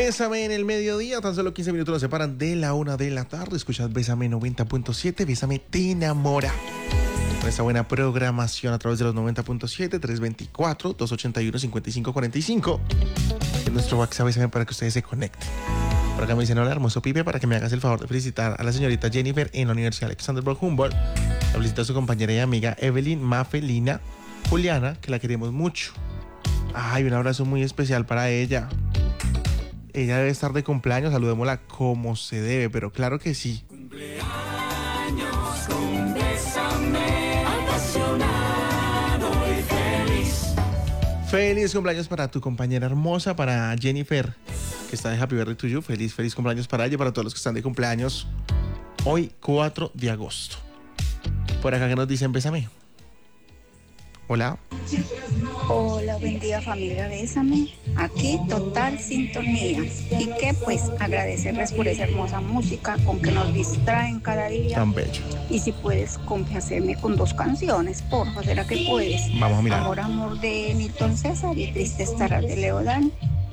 Bésame en el mediodía, tan solo 15 minutos nos separan de la 1 de la tarde. Escuchas Bésame 90.7, Bésame te enamora. Con esta buena programación a través de los 90.7, 324-281-5545. En nuestro WhatsApp Bésame para que ustedes se conecten. Por acá me dicen, hola hermoso Pipe, para que me hagas el favor de felicitar a la señorita Jennifer en la Universidad Alexander von Humboldt. La felicito a su compañera y amiga Evelyn, Mafe, Lina, Juliana, que la queremos mucho. Ay, un abrazo muy especial para ella. Ella debe estar de cumpleaños, saludémosla como se debe, pero claro que sí. Cumpleaños con Bésame, apasionado y feliz. Feliz cumpleaños para tu compañera hermosa, para Jennifer, que está de Happy Birthday to you. Feliz cumpleaños para ella y para todos los que están de cumpleaños hoy, 4 de agosto. Por acá que nos dicen, Bésame. Hola. Hola, buen día familia, Bésame. Aquí total sintonía. Y que pues agradecerles por esa hermosa música con que nos distraen cada día. Tan bello. Y si puedes complacerme con 2 canciones, porfa, ¿será que puedes? Vamos a mirar. Amor, amor de Milton César y Triste estará de Leodán.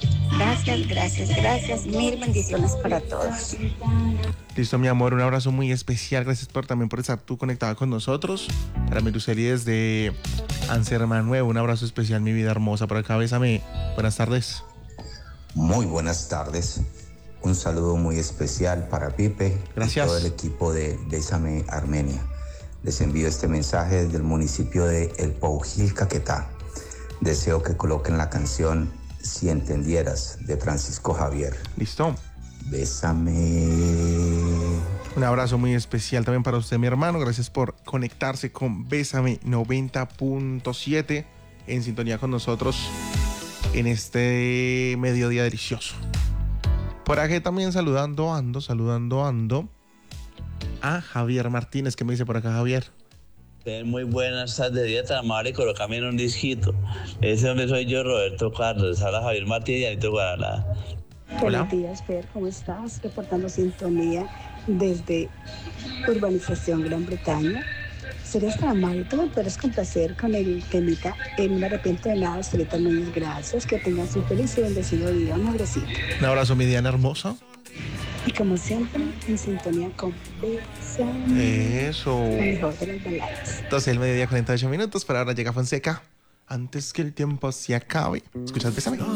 Gracias. Mil bendiciones para todos. Listo, mi amor, un abrazo muy especial. Gracias también por estar tú conectada con nosotros. Para mi Luceli desde Anserma Nuevo, un abrazo especial, mi vida hermosa. Por acá, Bésame. Buenas tardes. Muy buenas tardes. Un saludo muy especial para Pipe. Gracias. Y todo el equipo de Bésame Armenia. Les envío este mensaje desde el municipio de El Paujil, Caquetá. Deseo que coloquen la canción Si Entendieras de Francisco Javier. Listo. Bésame. Un abrazo muy especial también para usted, mi hermano. Gracias por conectarse con Bésame 90.7 en sintonía con nosotros en este mediodía delicioso. Por aquí también saludando ando a Javier Martínez. ¿Qué me dice por acá, Javier? Muy buenas tardes, día tan amable y colócame en un disquito. Ese hombre soy yo, Roberto Carlos. Habla Javier Martínez y Anito Guaraná. Hola. Buenos días, Fer, ¿cómo estás? Reportando sintonía desde Urbanización Gran Bretaña. ¿Serías tan amable? ¿Tú me puedes complacer con el temita No me arrepiento de nada? Solita Núñez, gracias. Que tengas un feliz y bendecido día. Un abracito. Un abrazo, mi Diana hermosa. Y como siempre, en sintonía con Bésame. Eso. La mejor de las baladas. Entonces, el mediodía 48 minutos, pero ahora llega Fonseca. Antes que el tiempo se acabe. ¿Escuchas Bésame?